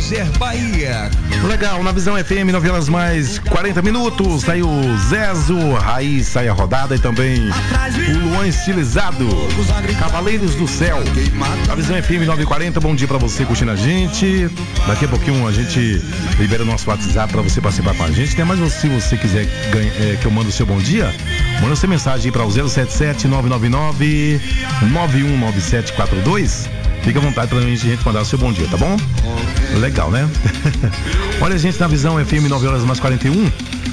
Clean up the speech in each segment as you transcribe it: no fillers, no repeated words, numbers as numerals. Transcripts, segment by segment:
Casé Bahia. Legal, na Visão FM, 9 horas mais 40 minutos. Tá aí o Zezo, Raiz sai a rodada e também o Luan Estilizado, Cavaleiros do Céu. Na Visão FM 940, bom dia pra você curtindo a gente. Daqui a pouquinho a gente libera o nosso WhatsApp pra você participar com a gente, né? Mas se você quiser que eu mande o seu bom dia, manda sua mensagem aí para o 077-999-919742. Fica à vontade pra gente mandar o seu bom dia, tá bom? Legal, né? Olha, gente, na Visão FM, 9 horas mais 41.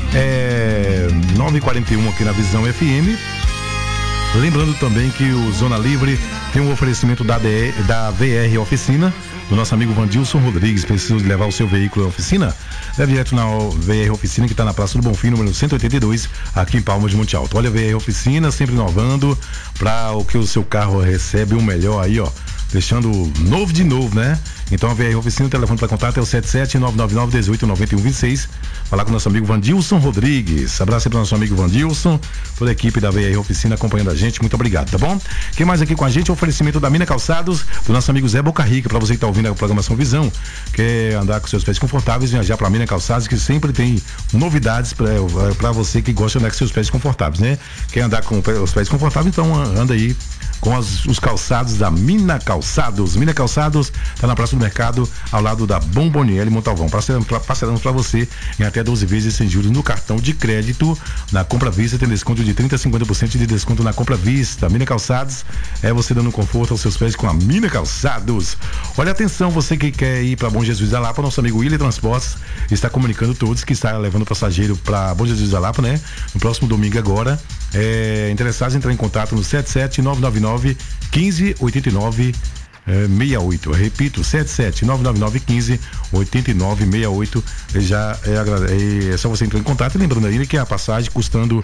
9h41 aqui na Visão FM. Lembrando também que o Zona Livre tem um oferecimento da VR Oficina, do nosso amigo Vandilson Rodrigues. Precisa levar o seu veículo à oficina? Leve direto na VR Oficina, que está na Praça do Bonfim, número 182, aqui em Palmas de Monte Alto. Olha, a VR Oficina sempre inovando para o que o seu carro recebe o melhor aí, ó. Deixando novo de novo, né? Então a VR Oficina, o telefone para contato é o 77-999-18-9126. Falar com o nosso amigo Vandilson Rodrigues. Abraço aí para o nosso amigo Vandilson, toda a equipe da VR Oficina acompanhando a gente. Muito obrigado, tá bom? Quem mais aqui com a gente? O oferecimento da Mina Calçados, do nosso amigo Zé Boca Rica. Para você que está ouvindo a programação Visão, quer andar com seus pés confortáveis, viajar para a Mina Calçados, que sempre tem novidades para você que gosta de andar com seus pés confortáveis, né? Quer andar com os pés confortáveis, então anda aí com os calçados da Mina Calçados. Mina Calçados tá na Praça do Mercado, ao lado da Bomboniere Montalvão. Parcelamos para você em até 12 vezes sem juros no cartão de crédito. Na compra à vista tem desconto de 30% a 50% de desconto na compra à vista. Mina Calçados é você dando conforto aos seus pés com a Mina Calçados. Olha, atenção, você que quer ir para Bom Jesus da Lapa, nosso amigo William Transportes está comunicando todos que está levando passageiro para Bom Jesus da Lapa, né? No próximo domingo agora. Interessados, entrar em contato no 77-999-1589 68. Repito, 77-999-158968. É só você entrar em contato, e lembrando aí que a passagem custando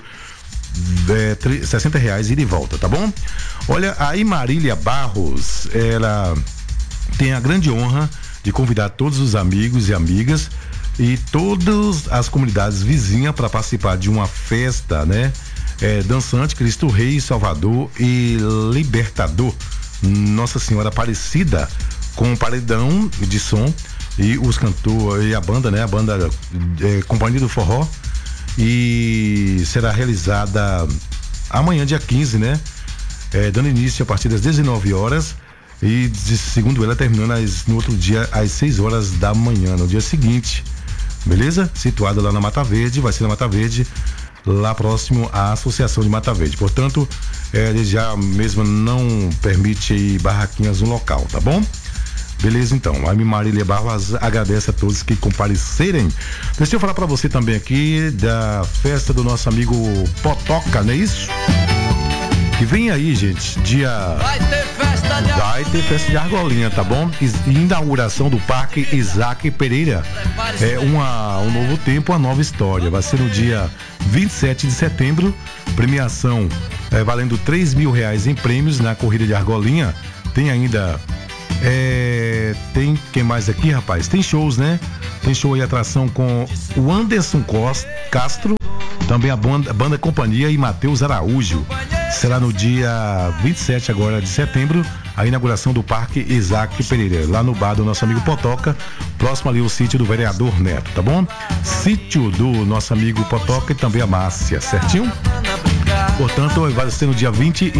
R$60 ida e volta, tá bom? Olha, a Imarília Barros, ela tem a grande honra de convidar todos os amigos e amigas e todas as comunidades vizinhas para participar de uma festa, né? Dançante Cristo Rei, Salvador e Libertador, Nossa Senhora Aparecida, com um paredão de som e os cantores e a banda, né? A banda Companhia do Forró, e será realizada amanhã, dia 15, né? Dando início a partir das 19 horas e, segundo ela, terminando no outro dia às 6 horas da manhã, no dia seguinte, beleza? Situada lá na Mata Verde, vai ser na Mata Verde, lá próximo à Associação de Mata Verde. Portanto, ele já mesmo não permite aí barraquinhas no local, tá bom? Beleza, então. A Marília Barros agradece a todos que comparecerem. Deixa eu falar pra você também aqui da festa do nosso amigo Potoca, não é isso? Que vem aí, gente, Vai ter festa de Argolinha, tá bom? Inauguração do Parque Isaac Pereira. Um novo tempo, uma nova história. Vai ser no dia 27 de setembro. Premiação valendo R$3.000 em prêmios na corrida de Argolinha. Tem ainda. Tem quem mais aqui, rapaz? Tem shows, né? Tem show e atração com o Anderson Castro, também a banda Companhia e Matheus Araújo. Será no dia 27 agora de setembro, a inauguração do Parque Isaac Pereira, lá no bar do nosso amigo Potoca, próximo ali ao sítio do vereador Neto, tá bom? Sítio do nosso amigo Potoca e também a Márcia, certinho? Portanto, vai ser no dia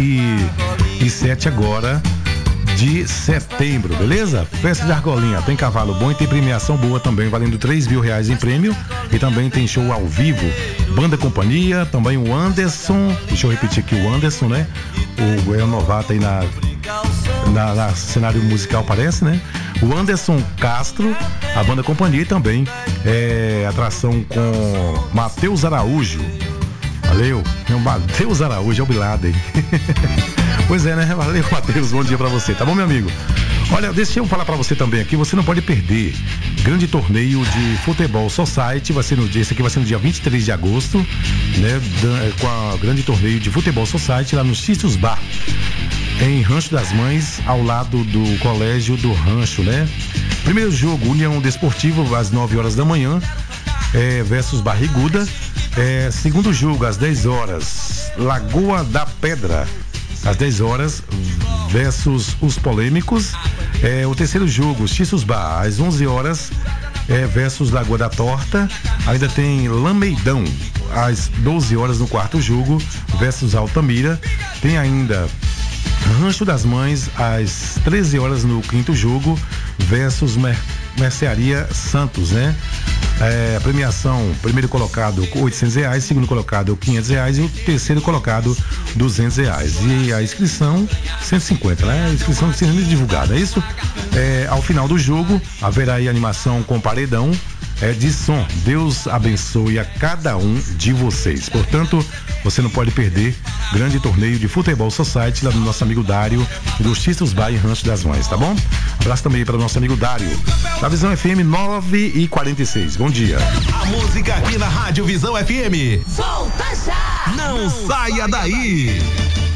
27 agora de setembro, beleza? Festa de Argolinha, tem cavalo bom e tem premiação boa também, valendo R$3.000 em prêmio, e também tem show ao vivo, banda Companhia, também o Anderson, deixa eu repetir aqui, o Anderson, né? O novato aí na cenário musical, parece, né? O Anderson Castro, a banda Companhia, e também atração com Matheus Araújo. Valeu, meu Matheus Araújo, é o Bilada, hein? Pois é, né? Valeu, Matheus, bom dia pra você, tá bom, meu amigo? Olha, deixa eu falar pra você também aqui, você não pode perder grande torneio de futebol Society, esse aqui vai ser no dia 23 de agosto, né? Com a grande torneio de futebol Society lá no Cícios Bar, em Rancho das Mães, ao lado do Colégio do Rancho, né? Primeiro jogo, União Desportivo, às 9 horas da manhã, versus Barriguda. Segundo jogo, às 10 horas, Lagoa da Pedra, às 10 horas, versus os Polêmicos. O terceiro jogo, Xistos Bar, às 11 horas, versus Lagoa da Torta. Ainda tem Lameidão, às 12 horas no quarto jogo, versus Altamira. Tem ainda Rancho das Mães, às 13 horas no quinto jogo, versus Mercearia Santos, né? A premiação, primeiro colocado R$800, segundo colocado R$500 e o terceiro colocado R$200. E a inscrição R$150, né? A inscrição sendo divulgada, é isso? Ao final do jogo, haverá aí animação com paredão de som. Deus abençoe a cada um de vocês. Portanto, você não pode perder grande torneio de Futebol Society lá do nosso amigo Dário, do Xistos Bar e Rancho das Mães, tá bom? Abraço também para o nosso amigo Dário, da Visão FM 9h46. Bom dia. A música aqui na Rádio Visão FM. Volta já! Não saia daí!